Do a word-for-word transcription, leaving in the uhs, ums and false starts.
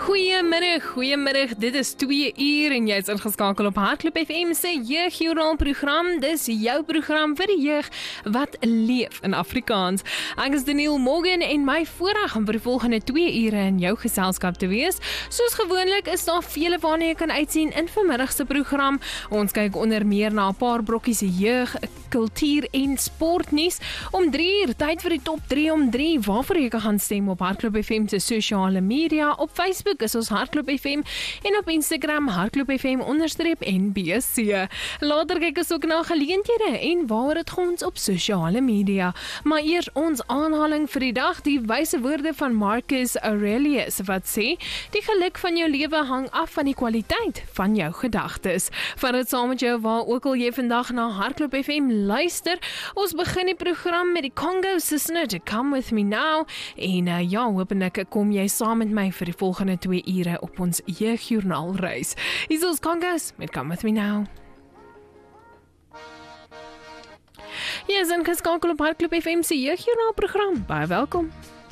Goeiemiddag, goeiemiddag, dit is twee uur en jy is ingeskakel op Hartklub F M se jeugjoernaal program. Dis jou program vir die jeug wat leef in Afrikaans. Ek is Daniel Morgan en my voorreg om vir die volgende twee ure in jou geselskap te wees. Soos gewoonlik is daar vele waarna jy kan uitsien in vanmiddag se program. Ons kyk onder meer na 'n paar brokkies jeug, kultuur en sportnuus. Om drie uur, tyd vir die top drie om drie, waarvoor jy kan gaan stem op Hartklub F M se sosiale media, op Facebook is ons Hartklub F M en op Instagram Hartklub F M onderstreep N B C. Later kyk ons ook na geleenthede en waaroor dit gaan op sosiale media. Maar eers ons aanhaling vir die dag, die wyse woorde van Marcus Aurelius wat sê, die geluk van jou lewe hang af van die kwaliteit van jou gedagtes. Van dit saam met jou waar ook al jy vandag na Hartklub F M luister. Ons begin die program met die Congo Sister to Come With Me Now en uh, ja, hopelik kom jy saam met my vir die volgende twee ure op ons jeugjoernaal reis. Hier is ons Congos met Come With Me Now. Jy is ingeskakel op Hartklub F M se jeugjoernaal program. Baie welkom.